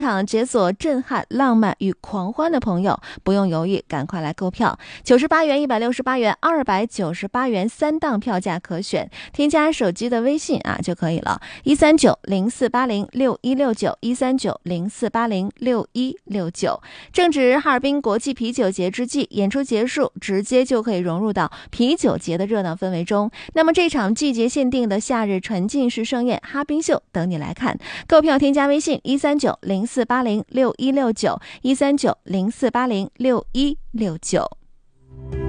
场解锁震撼、浪漫与狂欢的朋友，不用犹豫，赶快来购票！98元、168元、298元3档票价可选，添加手机的微信就可以了，13904806169，13904806169。正值哈尔滨国际啤酒节之际，演出结束，直接就可以融入到啤酒节的热闹氛围中。那么这场季节限定的夏日沉浸式盛宴哈冰秀等你来看。购票添加微信13904806169，13904806169。